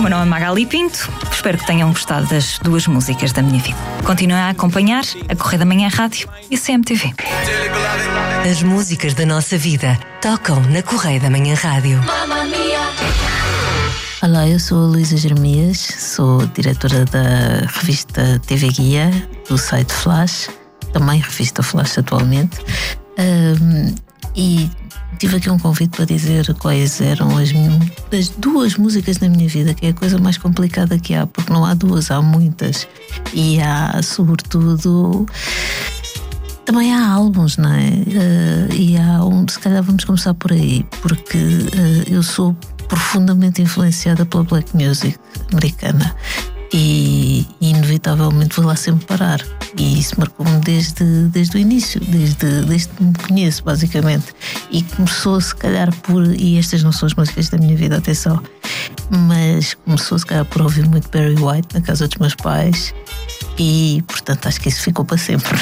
meu nome é Magali Pinto. Espero que tenham gostado das duas músicas da minha vida. Continuem a acompanhar a Correio da Manhã Rádio e a CMTV. As músicas da nossa vida tocam na Correio da Manhã Rádio. Olá, eu sou a Luísa Jeremias, sou diretora da revista TV Guia, do site Flash, também revista Flash atualmente, e tive aqui um convite para dizer quais eram as duas músicas da minha vida, que é a coisa mais complicada que há, porque não há duas, há muitas, e há sobretudo... Também há álbuns, não é? E há se calhar vamos começar por aí, porque eu sou profundamente influenciada pela black music americana e inevitavelmente vou lá sempre parar. E isso marcou-me desde o início, desde que me conheço, basicamente. E começou se calhar e estas não são as músicas da minha vida, atenção, mas começou se calhar por ouvir muito Barry White na casa dos meus pais. E, portanto, acho que isso ficou para sempre.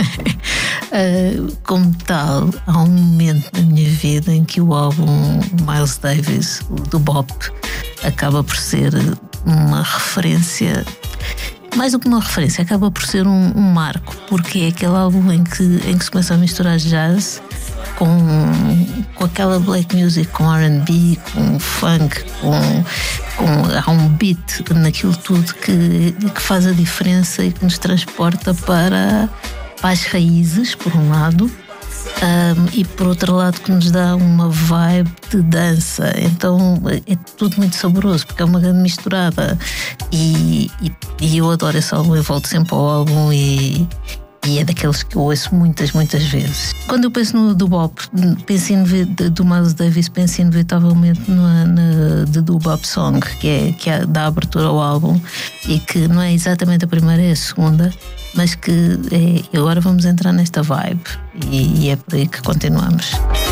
Como tal, há um momento na minha vida em que o álbum Miles Davis, do Bop, acaba por ser uma referência, mais do que uma referência, acaba por ser um marco, porque é aquele álbum em que se começa a misturar jazz com aquela black music, com R&B, com funk, há um beat naquilo tudo que faz a diferença e que nos transporta para as raízes, por um lado, e por outro lado que nos dá uma vibe de dança. Então é tudo muito saboroso, porque é uma grande misturada, e eu adoro esse álbum, eu volto sempre ao álbum e é daqueles que eu ouço muitas vezes. Quando eu penso no do Bop, do Miles Davis, penso inevitavelmente na do Bop Song, que dá abertura ao álbum, e que não é exatamente a primeira, é a segunda, mas que agora vamos entrar nesta vibe, e é por aí que continuamos.